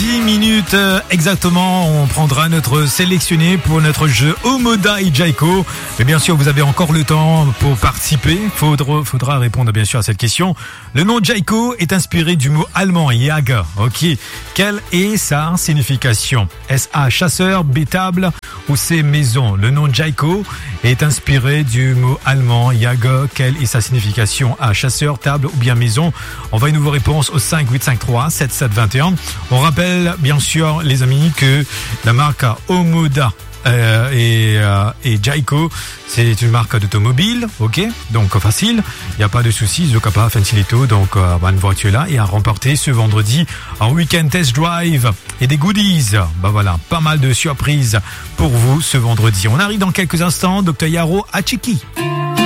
10 minutes exactement, on prendra notre sélectionné pour notre jeu Omoda et Jayco. Mais bien sûr, vous avez encore le temps pour participer. Faudra répondre bien sûr à cette question. Le nom Jayco est inspiré du mot allemand Jäger. Ok. Quelle est sa signification? Est-ce A, chasseur, B, table ou C, maison? Le nom Jayco est inspiré du mot allemand Jäger. Quelle est sa signification? A, chasseur, table ou bien maison? On va une nouvelle réponse au 5853 7721. On rappelle bien sûr les amis que la marque Omoda et Jayco, c'est une marque d'automobile, ok, donc facile, il n'y a pas de soucis, je pas facilito, donc une voiture là et à remporter ce vendredi un week-end test drive et des goodies. Bah voilà, pas mal de surprises pour vous ce vendredi. On arrive dans quelques instants, Dr Yaro Achiki.